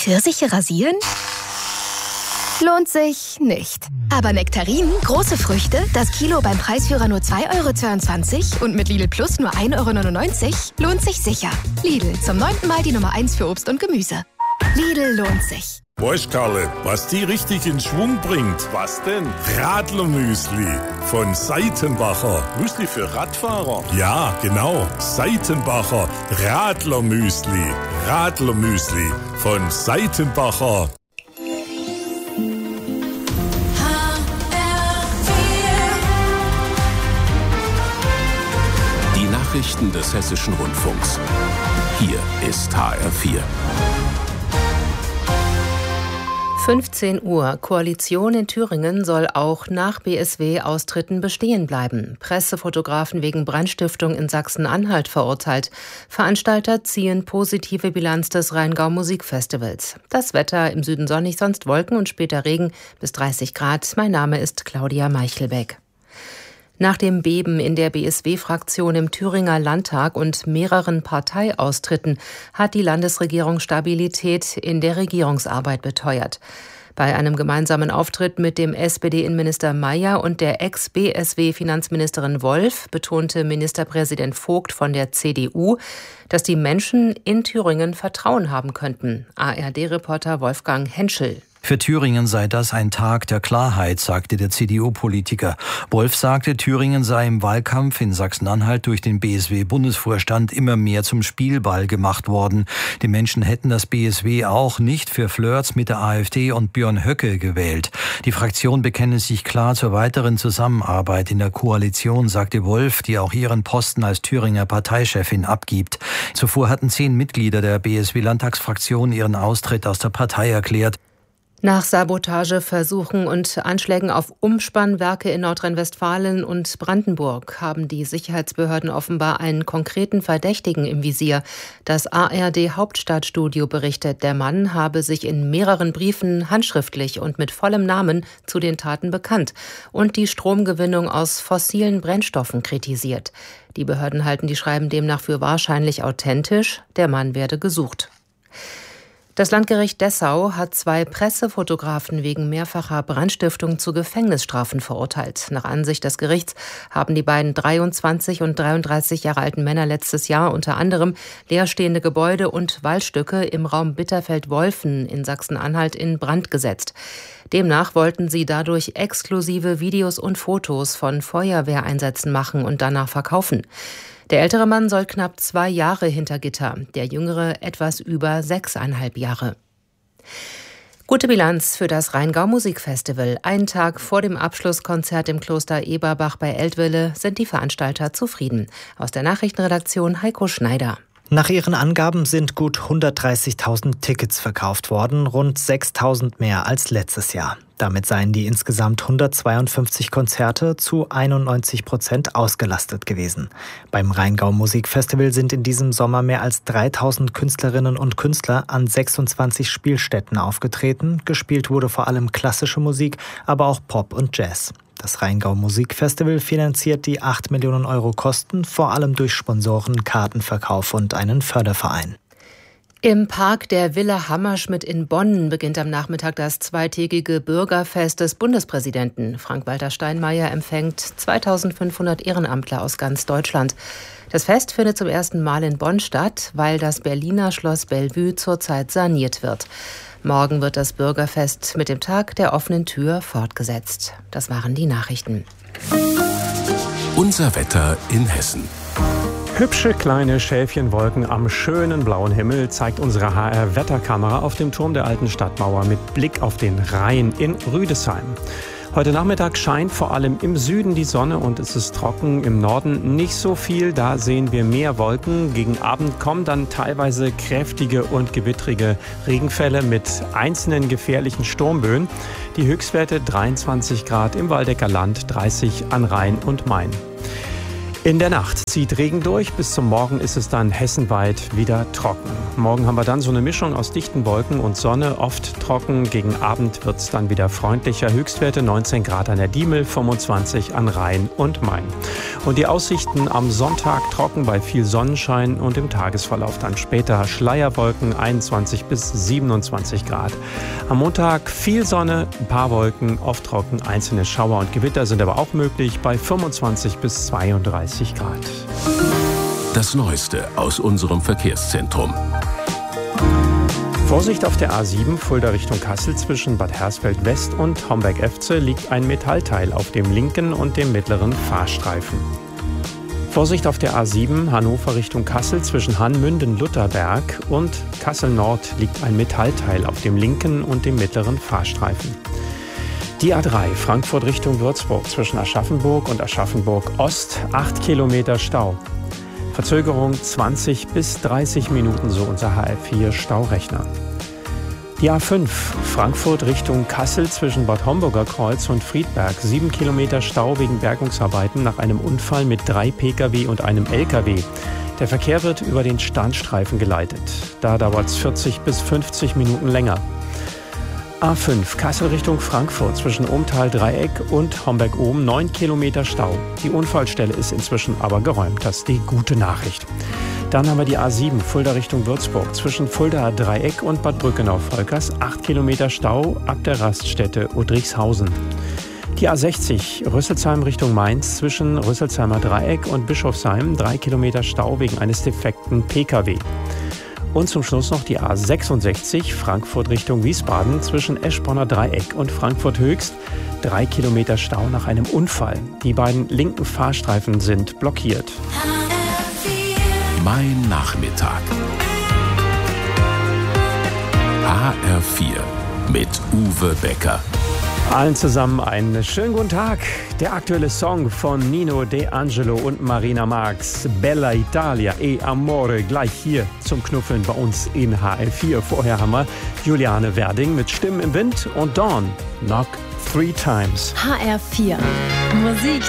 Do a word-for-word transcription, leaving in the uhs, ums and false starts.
Pfirsiche rasieren? Lohnt sich nicht. Aber Nektarinen, große Früchte, das Kilo beim Preisführer nur zwei Euro zweiundzwanzig und mit Lidl Plus nur ein Euro neunundneunzig, lohnt sich sicher. Lidl, zum neunten Mal die Nummer eins für Obst und Gemüse. Lidl lohnt sich. Weißt Karle, was die richtig in Schwung bringt? Was denn? Radlermüsli von Seitenbacher. Müsli für Radfahrer? Ja, genau. Seitenbacher Radlermüsli. Radlermüsli von Seitenbacher. Die Nachrichten des Hessischen Rundfunks. Hier ist H R vier. fünfzehn Uhr. Koalition in Thüringen soll auch nach B S W-Austritten bestehen bleiben. Pressefotografen wegen Brandstiftung in Sachsen-Anhalt verurteilt. Veranstalter ziehen positive Bilanz des Rheingau-Musikfestivals. Das Wetter im Süden sonnig, sonst Wolken und später Regen bis dreißig Grad. Mein Name ist Claudia Meichelbeck. Nach dem Beben in der B S W-Fraktion im Thüringer Landtag und mehreren Parteiaustritten hat die Landesregierung Stabilität in der Regierungsarbeit beteuert. Bei einem gemeinsamen Auftritt mit dem S P D-Innenminister Mayer und der Ex-B S W-Finanzministerin Wolf betonte Ministerpräsident Vogt von der C D U, dass die Menschen in Thüringen Vertrauen haben könnten. A R D-Reporter Wolfgang Henschel. Für Thüringen sei das ein Tag der Klarheit, sagte der C D U-Politiker. Wolf sagte, Thüringen sei im Wahlkampf in Sachsen-Anhalt durch den B S W-Bundesvorstand immer mehr zum Spielball gemacht worden. Die Menschen hätten das B S W auch nicht für Flirts mit der AfD und Björn Höcke gewählt. Die Fraktion bekenne sich klar zur weiteren Zusammenarbeit in der Koalition, sagte Wolf, die auch ihren Posten als Thüringer Parteichefin abgibt. Zuvor hatten zehn Mitglieder der B S W-Landtagsfraktion ihren Austritt aus der Partei erklärt. Nach Sabotageversuchen und Anschlägen auf Umspannwerke in Nordrhein-Westfalen und Brandenburg haben die Sicherheitsbehörden offenbar einen konkreten Verdächtigen im Visier. Das A R D-Hauptstadtstudio berichtet, der Mann habe sich in mehreren Briefen handschriftlich und mit vollem Namen zu den Taten bekannt und die Stromgewinnung aus fossilen Brennstoffen kritisiert. Die Behörden halten die Schreiben demnach für wahrscheinlich authentisch. Der Mann werde gesucht. Das Landgericht Dessau hat zwei Pressefotografen wegen mehrfacher Brandstiftung zu Gefängnisstrafen verurteilt. Nach Ansicht des Gerichts haben die beiden dreiundzwanzig und dreiunddreißig Jahre alten Männer letztes Jahr unter anderem leerstehende Gebäude und Waldstücke im Raum Bitterfeld-Wolfen in Sachsen-Anhalt in Brand gesetzt. Demnach wollten sie dadurch exklusive Videos und Fotos von Feuerwehreinsätzen machen und danach verkaufen. Der ältere Mann soll knapp zwei Jahre hinter Gitter, der jüngere etwas über sechseinhalb Jahre. Gute Bilanz für das Rheingau-Musikfestival. Einen Tag vor dem Abschlusskonzert im Kloster Eberbach bei Eltville sind die Veranstalter zufrieden. Aus der Nachrichtenredaktion Heiko Schneider. Nach ihren Angaben sind gut hundertdreißigtausend Tickets verkauft worden, rund sechstausend mehr als letztes Jahr. Damit seien die insgesamt hundertzweiundfünfzig Konzerte zu einundneunzig Prozent ausgelastet gewesen. Beim Rheingau-Musikfestival sind in diesem Sommer mehr als dreitausend Künstlerinnen und Künstler an sechsundzwanzig Spielstätten aufgetreten. Gespielt wurde vor allem klassische Musik, aber auch Pop und Jazz. Das Rheingau-Musikfestival finanziert die acht Millionen Euro Kosten, vor allem durch Sponsoren, Kartenverkauf und einen Förderverein. Im Park der Villa Hammerschmidt in Bonn beginnt am Nachmittag das zweitägige Bürgerfest des Bundespräsidenten. Frank-Walter Steinmeier empfängt zweitausendfünfhundert Ehrenamtler aus ganz Deutschland. Das Fest findet zum ersten Mal in Bonn statt, weil das Berliner Schloss Bellevue zurzeit saniert wird. Morgen wird das Bürgerfest mit dem Tag der offenen Tür fortgesetzt. Das waren die Nachrichten. Unser Wetter in Hessen. Hübsche kleine Schäfchenwolken am schönen blauen Himmel zeigt unsere H R-Wetterkamera auf dem Turm der alten Stadtmauer mit Blick auf den Rhein in Rüdesheim. Heute Nachmittag scheint vor allem im Süden die Sonne und es ist trocken, im Norden nicht so viel, da sehen wir mehr Wolken. Gegen Abend kommen dann teilweise kräftige und gewittrige Regenfälle mit einzelnen gefährlichen Sturmböen. Die Höchstwerte dreiundzwanzig Grad im Waldecker Land, dreißig an Rhein und Main. In der Nacht zieht Regen durch, bis zum Morgen ist es dann hessenweit wieder trocken. Morgen haben wir dann so eine Mischung aus dichten Wolken und Sonne, oft trocken. Gegen Abend wird es dann wieder freundlicher. Höchstwerte neunzehn Grad an der Diemel, fünfundzwanzig an Rhein und Main. Und die Aussichten am Sonntag trocken bei viel Sonnenschein und im Tagesverlauf dann später Schleierwolken, einundzwanzig bis siebenundzwanzig Grad. Am Montag viel Sonne, ein paar Wolken, oft trocken, einzelne Schauer und Gewitter sind aber auch möglich bei fünfundzwanzig bis zweiunddreißig Grad. Das Neueste aus unserem Verkehrszentrum. Vorsicht auf der A sieben, Fulda Richtung Kassel, zwischen Bad Hersfeld West und Homberg-Efze liegt ein Metallteil auf dem linken und dem mittleren Fahrstreifen. Vorsicht auf der A sieben, Hannover Richtung Kassel, zwischen Hanmünden-Lutherberg und Kassel Nord liegt ein Metallteil auf dem linken und dem mittleren Fahrstreifen. Die A drei, Frankfurt Richtung Würzburg, zwischen Aschaffenburg und Aschaffenburg Ost, acht Kilometer Stau. Verzögerung zwanzig bis dreißig Minuten, so unser H F vier Staurechner. Die A fünf, Frankfurt Richtung Kassel, zwischen Bad Homburger Kreuz und Friedberg, sieben Kilometer Stau wegen Bergungsarbeiten nach einem Unfall mit drei Pkw und einem L K W. Der Verkehr wird über den Standstreifen geleitet. Da dauert es vierzig bis fünfzig Minuten länger. A fünf, Kassel Richtung Frankfurt, zwischen Ohmtal-Dreieck und Homberg-Ohm, neun Kilometer Stau. Die Unfallstelle ist inzwischen aber geräumt. Das ist die gute Nachricht. Dann haben wir die A sieben, Fulda Richtung Würzburg, zwischen Fulda-Dreieck und Bad Brückenau-Volkers, acht Kilometer Stau ab der Raststätte Udrichshausen. Die A sechzig, Rüsselsheim Richtung Mainz, zwischen Rüsselsheimer Dreieck und Bischofsheim, drei Kilometer Stau wegen eines defekten Pkw. Und zum Schluss noch die A sechsundsechzig, Frankfurt Richtung Wiesbaden, zwischen Eschbronner Dreieck und Frankfurt Höchst, drei Kilometer Stau nach einem Unfall. Die beiden linken Fahrstreifen sind blockiert. Mein Nachmittag. H R vier mit Uwe Becker. Allen zusammen einen schönen guten Tag. Der aktuelle Song von Nino D'Angelo und Marina Marx, Bella Italia e Amore, gleich hier zum Knuffeln bei uns in H R vier. Vorher haben wir Juliane Werding mit Stimmen im Wind und Dawn, Knock Three Times. H R vier. Musik